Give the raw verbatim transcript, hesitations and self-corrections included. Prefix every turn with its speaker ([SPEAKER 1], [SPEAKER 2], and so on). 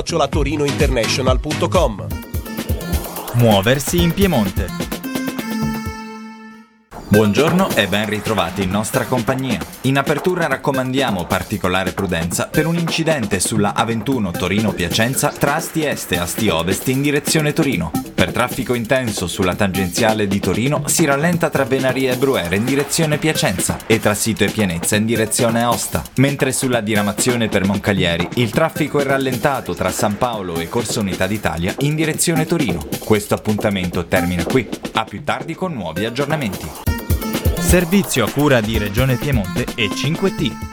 [SPEAKER 1] chiocciola torinointernational punto com.
[SPEAKER 2] Muoversi in Piemonte. Buongiorno e ben ritrovati in nostra compagnia. In apertura raccomandiamo particolare prudenza per un incidente sulla A ventuno Torino-Piacenza tra Asti Est e Asti Ovest in direzione Torino. Per traffico intenso sulla tangenziale di Torino si rallenta tra Venaria e Bruera in direzione Piacenza e tra Sito e Pienezza in direzione Aosta, mentre sulla diramazione per Moncalieri il traffico è rallentato tra San Paolo e Corso Unità d'Italia in direzione Torino. Questo appuntamento termina qui. A più tardi con nuovi aggiornamenti.
[SPEAKER 3] Servizio a cura di Regione Piemonte e cinque T.